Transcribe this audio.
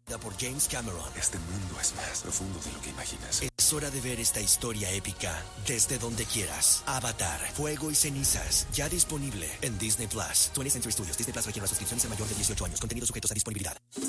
por James Cameron. Este mundo es más profundo de lo que imaginas. Es hora de ver esta historia épica desde donde quieras. Avatar, Fuego y Cenizas, ya disponible en Disney Plus. 20th Century Studios. Disney Plus requiere una suscripción y ser mayor de 18 años. Contenidos sujetos a disponibilidad.